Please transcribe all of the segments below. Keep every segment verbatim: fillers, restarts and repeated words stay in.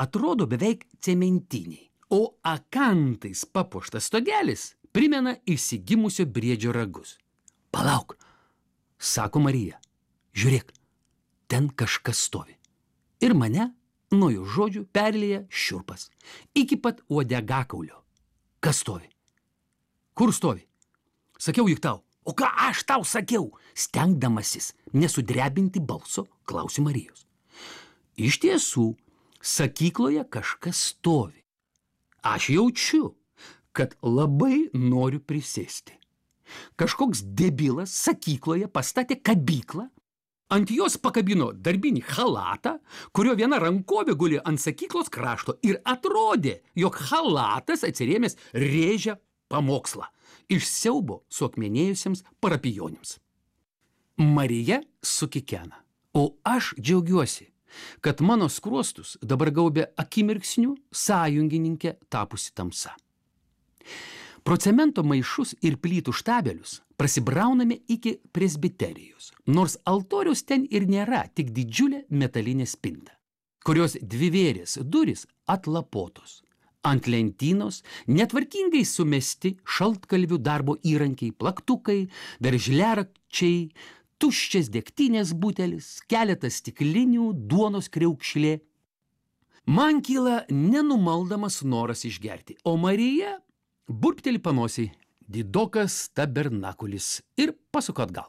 atrodo beveik cementiniai, o akantais papuoštas stogelis primena išsigimusio briedžio ragus. Palauk, sako Marija, žiūrėk, ten kažkas stovi. Ir mane nuo jų žodžių perlėja šiurpas, iki pat uodegakaulio. Kas stovi? Kur stovi? Sakiau juk tau. O ką aš tau sakiau? Stengdamasis nesudrebinti balso, klausiu Marijos. Iš tiesų, sakykloje kažkas stovi. Aš jaučiu, kad labai noriu prisėsti. Kažkoks debilas sakykloje pastatė kabyklą, ant jos pakabino darbinį chalatą, kurio viena rankovė guli ant sakyklos krašto ir atrodė, jog chalatas atsirėmęs rėžia pamokslą iš siaubo suakmenėjusiems parapijonims. Marija sukikena, o aš džiaugiuosi, kad mano skruostus dabar gaubė akimirksnių sąjungininkė tapusi tamsa. Pro cemento maišus ir plytų štabelius prasibrauname iki presbiterijos, nors altoriaus ten ir nėra, tik didžiulė metalinė spinta, kurios dvivėrės durys atlapotos. Ant lentynos netvarkingai sumesti šaltkalvių darbo įrankiai, plaktukai, veržliarakčiai, tuščias degtinės butelis, keletas stiklinių, duonos kriaukšlė. Man kyla nenumaldamas noras išgerti, o Marija burpteli panosiai, didokas tabernakulis ir pasuko atgal.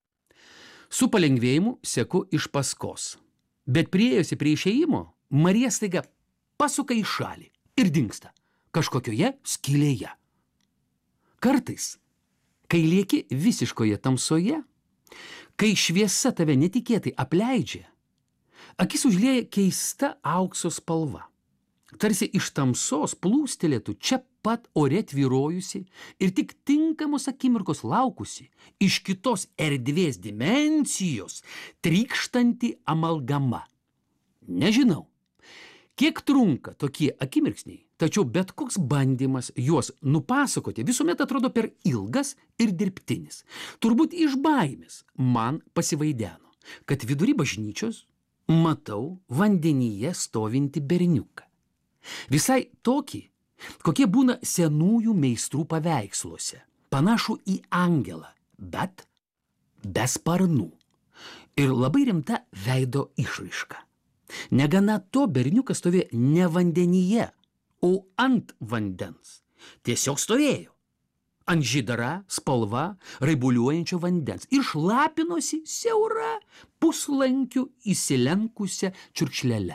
Su palengvėjimu seku iš paskos, bet priėjusi prie išėjimo, Marija staiga pasuka į šalį ir dingsta kažkokioje skylėje. Kartais, kai lieki visiškoje tamsoje, kai šviesa tave netikėtai apleidžia, akis užlieja keista aukso spalva. Tarsi iš tamsos plūstelėtų čia pat ore tvyrojusi ir tik tinkamos akimirkos laukusi iš kitos erdvės dimensijos trykštanti amalgama. Nežinau, kiek trunka tokie akimirksniai, tačiau bet koks bandymas juos nupasakoti visuomet atrodo per ilgas ir dirbtinis. Turbūt iš baimės man pasivaideno, kad vidury bažnyčios matau vandenyje stovintį berniuką. Visai tokį, kokie būna senųjų meistrų paveiksluose, panašų į angelą, bet be sparnų ir labai rimta veido išraiška. Negana to, berniukas stovėjo ne vandenyje, o ant vandens. Tiesiog stovėjo ant žydra spalva raibuliuojančio vandens ir šlapinosi siaura puslankiu įsilenkusią čiurkšlele.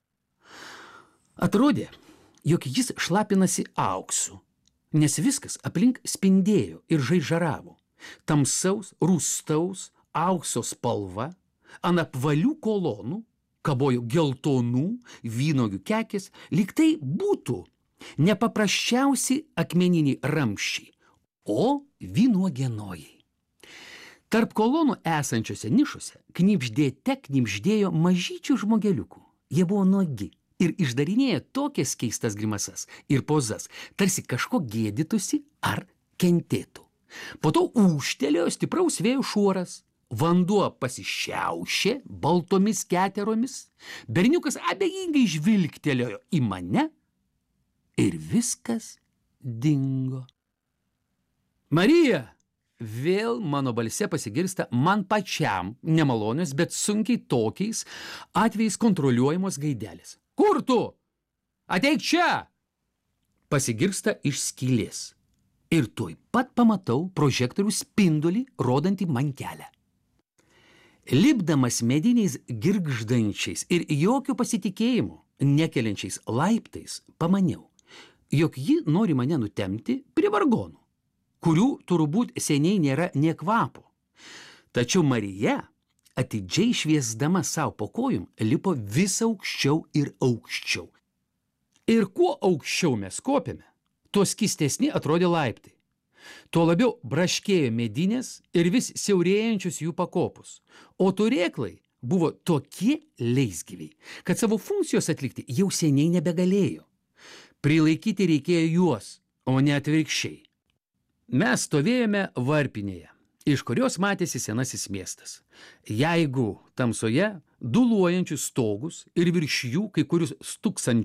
Atrodė, jog jis šlapinasi auksu, nes viskas aplink spindėjo ir žaižaravo. Tamsaus, rūstaus, aukso spalva, ant apvalių kolonų kabojo geltonų vynuogių kekės, lyg tai būtų nepaprasčiausi akmeniniai ramščiai, o vynuogienojai. Tarp kolonų esančiose nišose knibždėte knibždėjo mažyčių žmogeliukų. Jie buvo nuogi ir išdarinėjo tokias keistas grimasas ir pozas, tarsi kažko gėdytųsi ar kentėtų. Po to ūžtelėjo stipraus vėjo šuoras, vanduo pasišiaušė baltomis keteromis, berniukas abejingai žvilgtelėjo į mane ir viskas dingo. Marija! Vėl mano balse pasigirsta man pačiam nemalonios, bet sunkiai tokiais atvejais kontroliuojamos gaidelės. Kur tu? Ateik čia! Pasigirsta iš skylės. Ir tuoj pat pamatau prožektorių spindulį, rodantį man kelią. Lipdamas mediniais girgždančiais ir jokio pasitikėjimo nekeliančiais laiptais, pamaniau, jog ji nori mane nutempti prie vargonų, kurių turbūt seniai nėra nė kvapo. Tačiau Marija, atidžiai šviesdama savo po kojom, lipo vis aukščiau ir aukščiau. Ir kuo aukščiau mes kopėme, tuo skystesni atrodė laiptai. Tuo labiau braškėjo medinės ir vis siaurėjančius jų pakopus, o turėklai buvo tokie leisgyviai, kad savo funkcijos atlikti jau seniai nebegalėjo. Prilaikyti reikėjo juos, o ne atvirkščiai. Mes stovėjome varpinėje, iš kurios matėsi senasis miestas. Jeigu tamsoje duluojančius stogus ir virš jų kai kurius stuksant